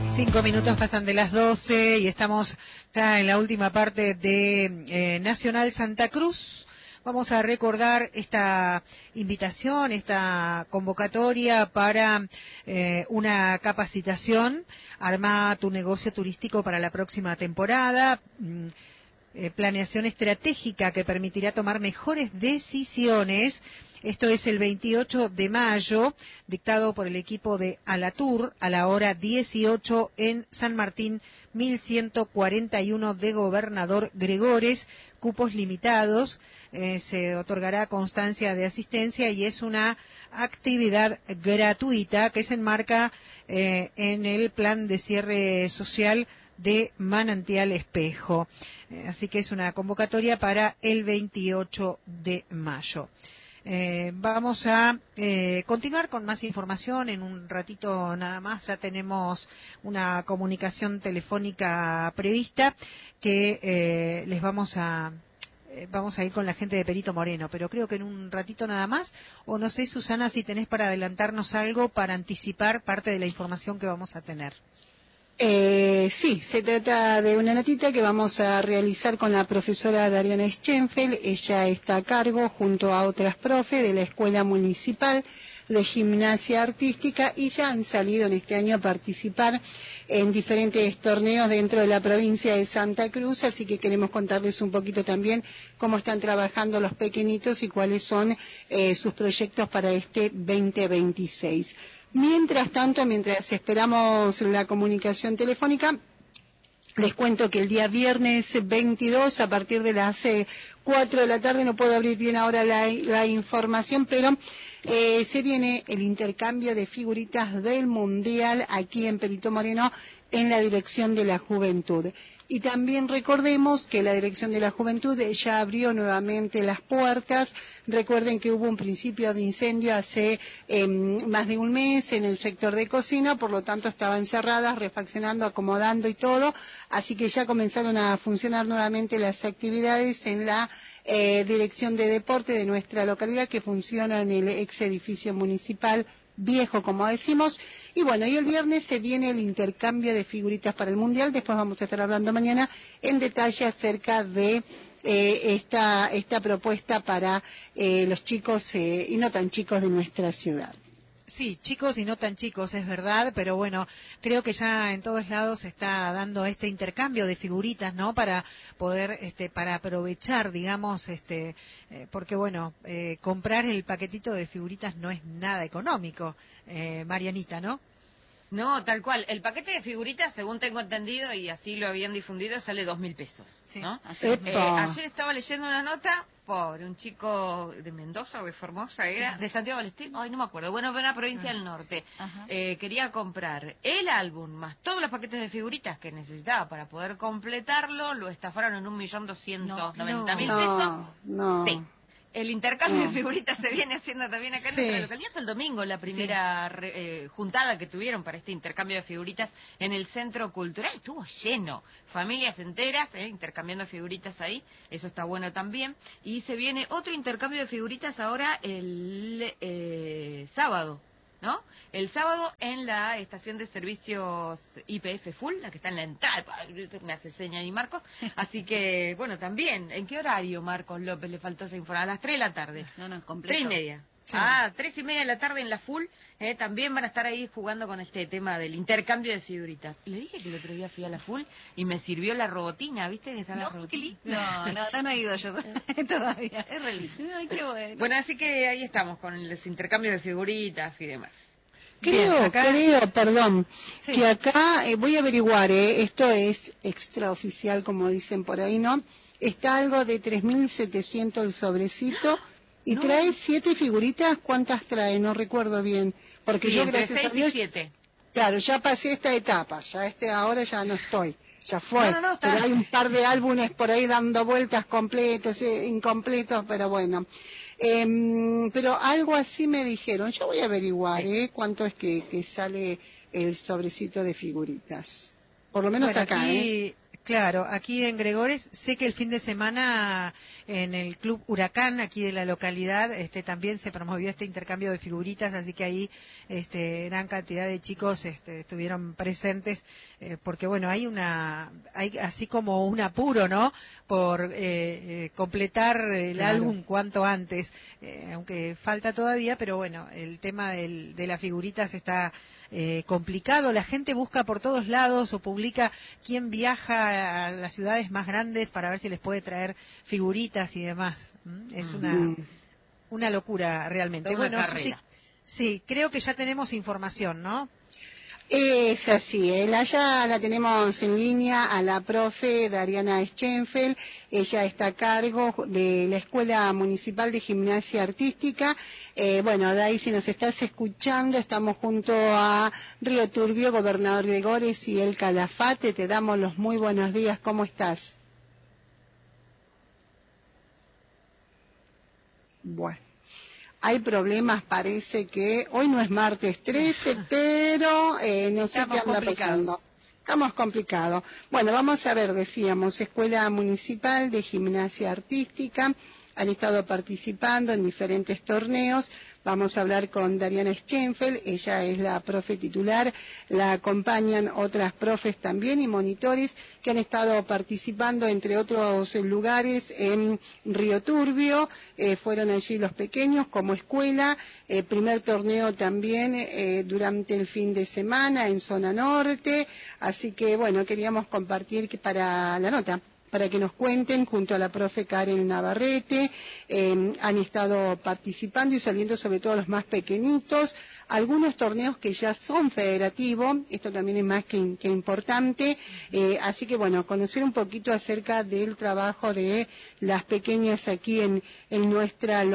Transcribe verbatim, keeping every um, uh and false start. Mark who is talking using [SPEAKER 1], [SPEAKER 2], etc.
[SPEAKER 1] Cinco minutos pasan de las doce y estamos ya en la última parte de eh, Nacional Santa Cruz. Vamos a recordar esta invitación, esta convocatoria para eh, una capacitación. Arma tu negocio turístico para la próxima temporada. Mm, eh, planeación estratégica que permitirá tomar mejores decisiones. Esto es el veintiocho de mayo, dictado por el equipo de Alatur a la hora dieciocho en San Martín, mil ciento cuarenta y uno de Gobernador Gregores, cupos limitados, eh, se otorgará constancia de asistencia y es una actividad gratuita que se enmarca eh, en el plan de cierre social de Manantial Espejo. Eh, así que es una convocatoria para el veintiocho de mayo. Eh, vamos a eh, continuar con más información en un ratito nada más. Ya tenemos una comunicación telefónica prevista que eh, les vamos a eh, vamos a ir con la gente de Perito Moreno, pero creo que en un ratito nada más. O no sé, Susana, si tenés para adelantarnos algo para anticipar parte de la información que vamos a tener.
[SPEAKER 2] Eh, sí, se trata de una notita que vamos a realizar con la profesora Dariana Schenfeld. Ella está a cargo, junto a otras profes, de la Escuela Municipal de Gimnasia Artística y ya han salido en este año a participar en diferentes torneos dentro de la provincia de Santa Cruz, así que queremos contarles un poquito también cómo están trabajando los pequeñitos y cuáles son eh, sus proyectos para este veinte veintiséis. Mientras tanto, mientras esperamos la comunicación telefónica, les cuento que el día viernes veintidós, a partir de las eh, cuatro de la tarde, no puedo abrir bien ahora la, la información, pero eh, se viene el intercambio de figuritas del Mundial aquí en Perito Moreno, en la Dirección de la Juventud. Y también recordemos que la Dirección de la Juventud ya abrió nuevamente las puertas. Recuerden que hubo un principio de incendio hace eh, más de un mes en el sector de cocina, por lo tanto estaban cerradas, refaccionando, acomodando y todo, así que ya comenzaron a funcionar nuevamente las actividades en la eh, Dirección de Deporte de nuestra localidad, que funciona en el ex edificio municipal viejo, como decimos. Y bueno, y el viernes se viene el intercambio de figuritas para el Mundial. Después vamos a estar hablando mañana en detalle acerca de eh, esta, esta propuesta para eh, los chicos eh, y no tan chicos de nuestra ciudad.
[SPEAKER 1] Sí, chicos y no tan chicos, es verdad, pero bueno, creo que ya en todos lados se está dando este intercambio de figuritas, ¿no? Para poder, este, para aprovechar, digamos, este, eh, porque bueno, eh, comprar el paquetito de figuritas no es nada económico, eh, Marianita, ¿no?
[SPEAKER 3] No, tal cual. El paquete de figuritas, según tengo entendido, y así lo habían difundido, sale dos mil pesos,
[SPEAKER 1] sí,
[SPEAKER 3] ¿no?
[SPEAKER 1] Así
[SPEAKER 3] eh, ayer estaba leyendo una nota, pobre, un chico de Mendoza o de Formosa, era de Santiago del Estero, ay, no me acuerdo, bueno, de una provincia del norte, eh, quería comprar el álbum más todos los paquetes de figuritas que necesitaba para poder completarlo, lo estafaron en un millón doscientos noventa mil pesos.
[SPEAKER 2] No, no.
[SPEAKER 3] Sí. El intercambio
[SPEAKER 2] no.
[SPEAKER 3] de figuritas se viene haciendo también acá
[SPEAKER 1] Sí.
[SPEAKER 3] en nuestra localidad. Hasta el domingo, la primera sí. re, eh, juntada que tuvieron para este intercambio de figuritas en el Centro Cultural. Estuvo lleno. Familias enteras eh, intercambiando figuritas ahí. Eso está bueno también. Y se viene otro intercambio de figuritas ahora el eh, sábado, ¿no? El sábado en la estación de servicios I P F Full, la que está en la entrada, me hace seña ahí Marcos, así que, bueno, también, ¿en qué horario Marcos López le faltó esa información? A las tres de la tarde.
[SPEAKER 4] No, no, completo.
[SPEAKER 3] Tres y media. Sí. Ah, tres y media de la tarde en la Full, eh, también van a estar ahí jugando con este tema del intercambio de figuritas. Le dije que el otro día fui a la Full y me sirvió la robotina, ¿viste? Que está
[SPEAKER 4] no,
[SPEAKER 3] la robotina.
[SPEAKER 4] No, no, no he ido yo todavía.
[SPEAKER 3] Es re lindo.
[SPEAKER 4] Ay, qué bueno.
[SPEAKER 3] Bueno, así que ahí estamos con los intercambios de figuritas y demás.
[SPEAKER 2] Creo,
[SPEAKER 1] Bien, acá...
[SPEAKER 2] creo, perdón,
[SPEAKER 1] sí.
[SPEAKER 2] que acá, eh, voy a averiguar, eh, esto es extraoficial, como dicen por ahí, ¿no? Está algo de tres mil setecientos el sobrecito, y
[SPEAKER 3] no.
[SPEAKER 2] trae siete figuritas. ¿Cuántas trae? No recuerdo bien, porque
[SPEAKER 3] sí,
[SPEAKER 2] yo,
[SPEAKER 3] entre
[SPEAKER 2] gracias
[SPEAKER 3] seis
[SPEAKER 2] a Dios,
[SPEAKER 3] y siete.
[SPEAKER 2] Claro, ya pasé esta etapa, ya este ahora ya no estoy, ya fue,
[SPEAKER 3] no, no, no, está...
[SPEAKER 2] pero hay un par de álbumes por ahí dando vueltas completos, eh, incompletos, pero bueno. Eh, pero algo así me dijeron, yo voy a averiguar
[SPEAKER 1] sí.
[SPEAKER 2] ¿eh? cuánto es que, que sale el sobrecito de figuritas, por lo menos
[SPEAKER 1] bueno,
[SPEAKER 2] acá.
[SPEAKER 1] Aquí...
[SPEAKER 2] ¿eh?
[SPEAKER 1] Claro, aquí en Gregores sé que el fin de semana en el Club Huracán, aquí de la localidad, este, también se promovió este intercambio de figuritas, así que ahí este, gran cantidad de chicos este, estuvieron presentes, eh, porque bueno, hay una, hay así como un apuro, ¿no?, por eh, eh, completar el
[SPEAKER 2] Claro.
[SPEAKER 1] álbum cuanto antes, eh, aunque falta todavía, pero bueno, el tema del, de las figuritas está eh, complicado, la gente busca por todos lados o publica quién viaja a las ciudades más grandes para ver si les puede traer figuritas y demás. ¿Mm? Es una,
[SPEAKER 2] Mm.
[SPEAKER 1] una locura realmente.
[SPEAKER 3] Toda una
[SPEAKER 1] Bueno,
[SPEAKER 3] carrera.
[SPEAKER 1] sí, sí, creo que ya tenemos información, ¿no?
[SPEAKER 2] Es así, ¿eh? Ya la tenemos en línea a la profe Dariana Schenfeld. Ella está a cargo de la Escuela Municipal de Gimnasia Artística. Eh, bueno, Dai, si nos estás escuchando, estamos junto a Río Turbio, Gobernador Gregores y el Calafate. Te damos los muy buenos días. ¿Cómo estás? Bueno. Hay problemas, parece que hoy no es martes trece, pero eh, no sé
[SPEAKER 1] Estamos
[SPEAKER 2] qué anda
[SPEAKER 1] complicados.
[SPEAKER 2] pasando. Estamos complicados. Bueno, vamos a ver, decíamos, Escuela Municipal de Gimnasia Artística. Han estado participando en diferentes torneos. Vamos a hablar con Dariana Schenfeld, ella es la profe titular, la acompañan otras profes también y monitores que han estado participando, entre otros lugares, en Río Turbio, eh, fueron allí los pequeños como escuela, eh, primer torneo también eh, durante el fin de semana en zona norte, así que bueno, queríamos compartir que para la nota, para que nos cuenten junto a la profe Karen Navarrete, eh, han estado participando y saliendo sobre todo los más pequeñitos, algunos torneos que ya son federativos, esto también es más que, que importante, eh, así que bueno, conocer un poquito acerca del trabajo de las pequeñas aquí en, en nuestra localidad.